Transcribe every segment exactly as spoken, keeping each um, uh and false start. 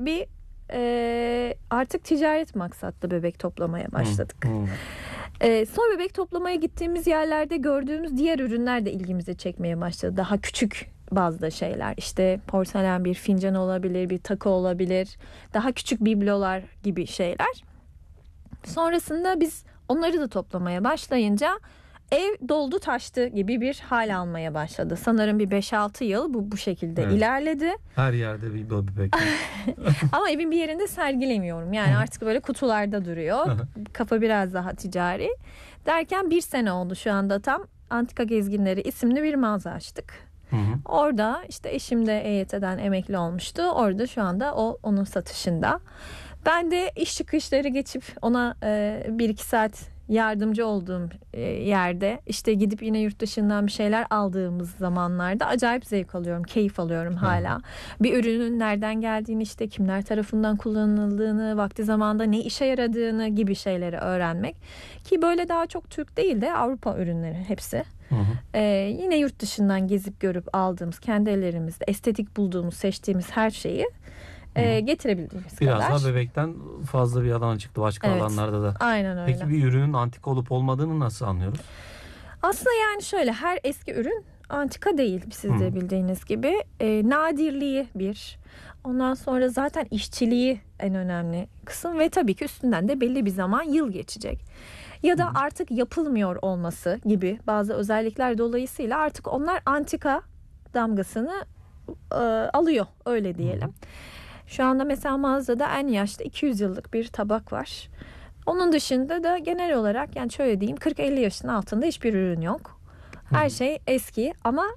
bir e, artık ticaret maksatlı bebek toplamaya başladık. Hmm. Hmm. E, son bebek toplamaya gittiğimiz yerlerde gördüğümüz diğer ürünler de ilgimizi çekmeye başladı. Daha küçük bazı şeyler, işte porselen bir fincan olabilir, bir takı olabilir, daha küçük biblolar gibi şeyler. Sonrasında biz onları da toplamaya başlayınca ev doldu taştı gibi bir hal almaya başladı. Sanırım bir beş altı yıl bu bu şekilde evet. ilerledi. Her yerde bir bebek. Ama evin bir yerinde sergilemiyorum. Yani artık böyle kutularda duruyor. Kafa biraz daha ticari. Derken bir sene oldu şu anda tam. Antika Gezginleri isimli bir mağaza açtık. Hı hı. Orada işte eşim de E Y T'den emekli olmuştu. Orada şu anda o onun satışında. Ben de iş çıkışları geçip ona e, bir iki saat yardımcı olduğum e, yerde işte gidip yine yurt dışından bir şeyler aldığımız zamanlarda acayip zevk alıyorum, keyif alıyorum hala. Hı. Bir ürünün nereden geldiğini, işte kimler tarafından kullanıldığını, vakti zamanda ne işe yaradığını gibi şeyleri öğrenmek. Ki böyle daha çok Türk değil de Avrupa ürünleri hepsi. Hı hı. Ee, yine yurt dışından gezip görüp aldığımız, kendi ellerimizde estetik bulduğumuz, seçtiğimiz her şeyi e, getirebildiğimiz Biraz kadar. Biraz daha bebekten fazla bir alan çıktı başka evet, alanlarda da. Aynen öyle. Peki bir ürünün antika olup olmadığını nasıl anlıyoruz? Aslında yani şöyle, her eski ürün antika değil, siz de bildiğiniz gibi. E, nadirliği bir. Ondan sonra zaten işçiliği en önemli kısım ve tabii ki üstünden de belli bir zaman yıl geçecek. Ya da artık yapılmıyor olması gibi bazı özellikler dolayısıyla artık onlar antika damgasını e, alıyor, öyle diyelim. Şu anda mesela mağazada en yaşlı iki yüz yıllık bir tabak var. Onun dışında da genel olarak, yani şöyle diyeyim, kırk elli yaşın altında hiçbir ürün yok. Her şey eski ama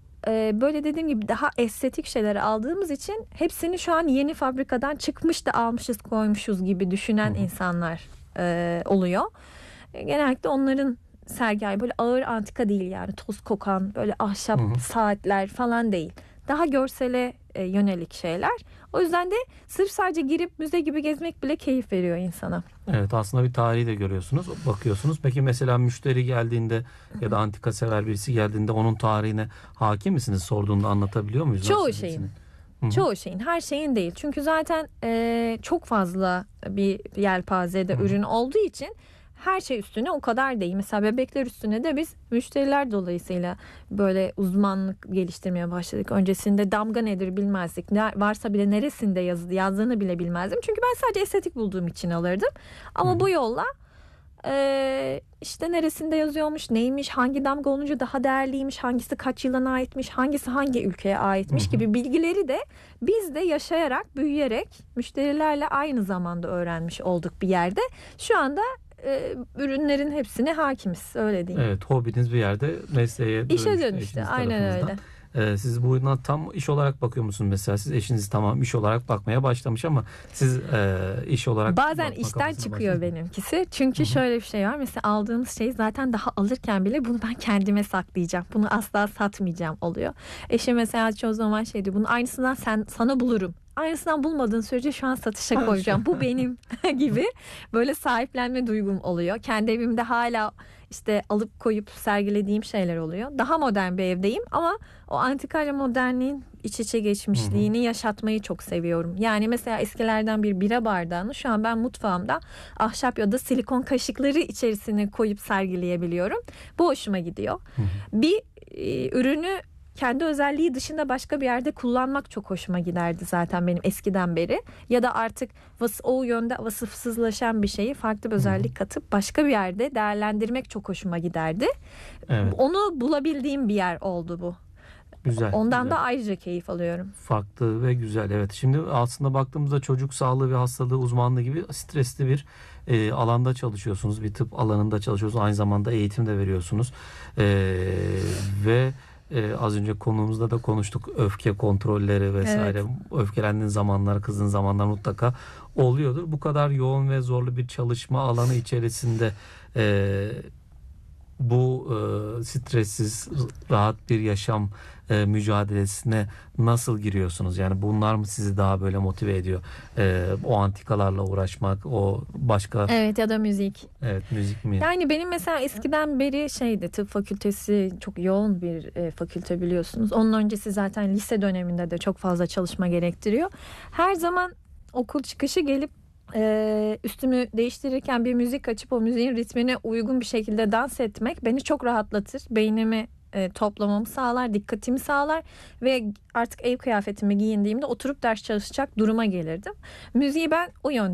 e, böyle dediğim gibi daha estetik şeyleri aldığımız için hepsini şu an yeni fabrikadan çıkmış da almışız koymuşuz gibi düşünen insanlar e, oluyor. Genellikle onların sergi böyle ağır antika değil, yani toz kokan böyle ahşap hı hı. saatler falan değil. Daha görsele e, yönelik şeyler. O yüzden de sırf sadece girip müze gibi gezmek bile keyif veriyor insana. Evet, aslında bir tarihi de görüyorsunuz, bakıyorsunuz. Peki mesela müşteri geldiğinde ya da antika sever birisi geldiğinde onun tarihine hakim misiniz? Sorduğunda anlatabiliyor muyuz? Çoğu Nasıl şeyin. Hı-hı. Çoğu şeyin, her şeyin değil. Çünkü zaten e, çok fazla bir yelpazede Hı-hı. ürün olduğu için her şey üstüne o kadar değil. Mesela bebekler üstüne de biz müşteriler dolayısıyla böyle uzmanlık geliştirmeye başladık. Öncesinde damga nedir bilmezdik. Ne varsa bile neresinde yazdı, yazdığını bile bilmezdim. Çünkü ben sadece estetik bulduğum için alırdım. Ama Hı. bu yolla e, işte neresinde yazıyormuş, neymiş, hangi damga olunca daha değerliymiş, hangisi kaç yılına aitmiş, hangisi hangi ülkeye aitmiş Hı. gibi bilgileri de biz de yaşayarak, büyüyerek müşterilerle aynı zamanda öğrenmiş olduk bir yerde. Şu anda E, ürünlerin hepsine hakimiz, öyle diyeyim. Evet, hobiniz bir yerde mesleğe dönüştü. İşe dönüştü, aynen öyle. Ee, siz buna tam iş olarak bakıyor musunuz mesela? Siz eşiniz tamam iş olarak bakmaya başlamış ama siz e, iş olarak bazen işten çıkıyor benimkisi. Çünkü Hı-hı. şöyle bir şey var. Mesela aldığımız şeyi zaten daha alırken bile bunu ben kendime saklayacağım. Bunu asla satmayacağım oluyor. Eşim mesela çoğu zaman şey diyor. Bunun aynısından sen sana bulurum. Aynısından bulmadığın sürece şu an satışa koyacağım. Bu benim gibi böyle sahiplenme duygum oluyor. Kendi evimde hala işte alıp koyup sergilediğim şeyler oluyor. Daha modern bir evdeyim ama o antikayla modernliğin iç içe geçmişliğini Hı-hı. yaşatmayı çok seviyorum. Yani mesela eskilerden bir bira bardağını şu an ben mutfağımda ahşap ya da silikon kaşıkları içerisine koyup sergileyebiliyorum. Bu hoşuma gidiyor. Hı-hı. Bir e, ürünü kendi özelliği dışında başka bir yerde kullanmak çok hoşuma giderdi zaten benim eskiden beri. Ya da artık vas- o yönde vasıfsızlaşan bir şeyi farklı bir özellik katıp başka bir yerde değerlendirmek çok hoşuma giderdi. Evet. Onu bulabildiğim bir yer oldu bu. Güzel. Ondan güzel. da ayrıca keyif alıyorum. Farklı ve güzel. Evet. Şimdi aslında baktığımızda çocuk sağlığı ve hastalığı uzmanlığı gibi stresli bir e, alanda çalışıyorsunuz. Bir tıp alanında çalışıyorsunuz. Aynı zamanda eğitim de veriyorsunuz. E, ve Ee, az önce konuğumuzda da konuştuk, öfke kontrolleri vesaire. Evet. Öfkelendiğin zamanlar, kızdığın zamanlar mutlaka oluyordur. Bu kadar yoğun ve zorlu bir çalışma alanı içerisinde e, bu e, stressiz, rahat bir yaşam e, mücadelesine nasıl giriyorsunuz? Yani bunlar mı sizi daha böyle motive ediyor? E, o antikalarla uğraşmak, o başka... Evet, ya da müzik. Evet, müzik mi? Yani benim mesela eskiden beri şeydi, tıp fakültesi çok yoğun bir e, fakülte biliyorsunuz. Onun öncesi zaten lise döneminde de çok fazla çalışma gerektiriyor. Her zaman okul çıkışı gelip e, üstümü değiştirirken bir müzik açıp o müziğin ritmine uygun bir şekilde dans etmek beni çok rahatlatır. Beynimi e, toplamamı sağlar, dikkatimi sağlar ve artık ev kıyafetimi giyindiğimde oturup ders çalışacak duruma gelirdim. Müziği ben o yönde